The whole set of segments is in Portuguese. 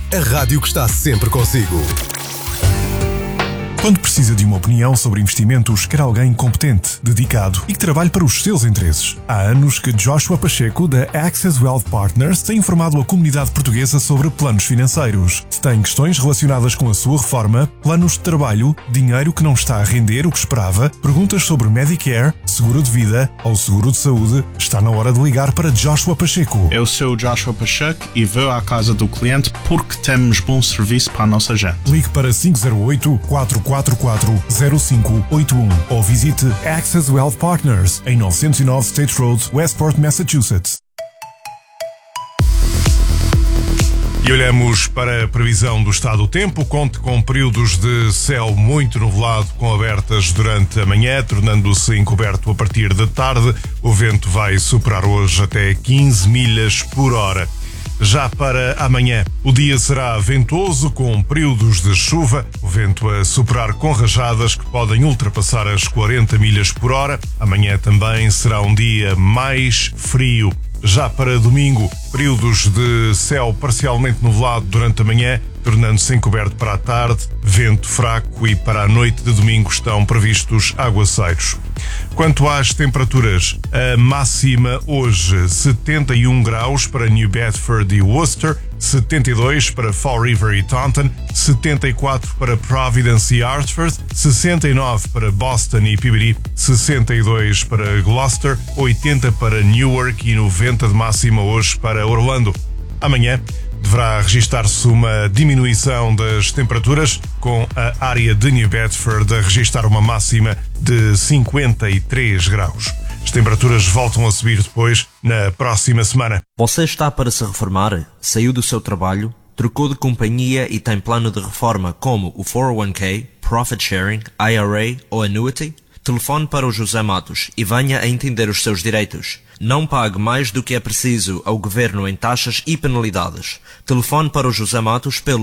a rádio que está sempre consigo. Quando precisa de uma opinião sobre investimentos, quer alguém competente, dedicado e que trabalhe para os seus interesses. Há anos que Joshua Pacheco, da Access Wealth Partners, tem informado a comunidade portuguesa sobre planos financeiros. Se tem questões relacionadas com a sua reforma, planos de trabalho, dinheiro que não está a render o que esperava, perguntas sobre Medicare, seguro de vida ou seguro de saúde, está na hora de ligar para Joshua Pacheco. Eu sou Joshua Pacheco e vou à casa do cliente porque temos bom serviço para a nossa gente. Ligue para 508-444-0581 ou visite Access Wealth Partners em 909 State Road, Westport, Massachusetts. E olhamos para a previsão do estado do tempo. Conte com períodos de céu muito nublado com abertas durante a manhã, tornando-se encoberto a partir da tarde. O vento vai superar hoje até 15 milhas por hora. Já para amanhã, o dia será ventoso com períodos de chuva, o vento a superar com rajadas que podem ultrapassar as 40 milhas por hora. Amanhã também será um dia mais frio. Já para domingo, períodos de céu parcialmente nublado durante a manhã, tornando-se encoberto para a tarde, vento fraco e para a noite de domingo estão previstos aguaceiros. Quanto às temperaturas, a máxima hoje 71 graus para New Bedford e Worcester, 72 para Fall River e Taunton, 74 para Providence e Hartford, 69 para Boston e Peabody, 62 para Gloucester, 80 para Newark e 90 de máxima hoje para Orlando. Amanhã deverá registar-se uma diminuição das temperaturas, com a área de New Bedford a registrar uma máxima de 53 graus. As temperaturas voltam a subir depois na próxima semana. Você está para se reformar? Saiu do seu trabalho? Trocou de companhia e tem plano de reforma como o 401k, Profit Sharing, IRA ou Annuity? Telefone para o José Matos e venha a entender os seus direitos. Não pague mais do que é preciso ao Governo em taxas e penalidades. Telefone para o José Matos pelo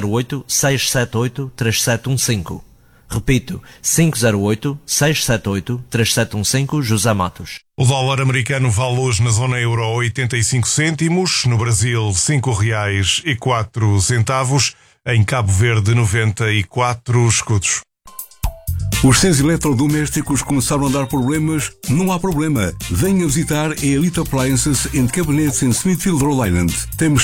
508-678-3715. Repito, 508-678-3715, José Matos. O dólar americano vale hoje na zona euro 85 cêntimos, no Brasil R$5,04, em Cabo Verde 94 escudos. Os seus eletrodomésticos começaram a dar problemas? Não há problema. Venha visitar a Elite Appliances and Cabinets em Smithfield, Rhode Island. Temos